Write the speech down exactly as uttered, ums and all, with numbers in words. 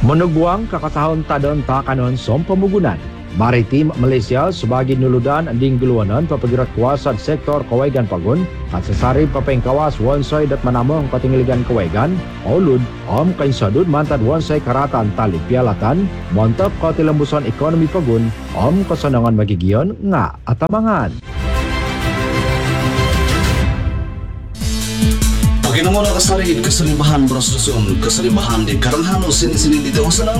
Menugwang kakatahon tadon takanon som pemugunan. Maritim Malaysia sebagai nuludan ding geluanan papagirat kuasa sektor Kawegan Pagun kat sesari papengkawas wonsoi dat manamong katinggaligan Kawegan Olud om kain sadud mantad wonsoi karatan tali pialatan montop katilembusan ekonomi Pagun om kesenangan magigion nga atamangan. Paginamono kasarid kasalimbahan prosesun kasalimbahan di karanghano sini-sini di Tewasan